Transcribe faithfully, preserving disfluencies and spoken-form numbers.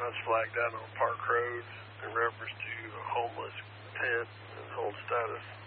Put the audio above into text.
signs flagged out on Park Road in reference to a homeless tent and hold status.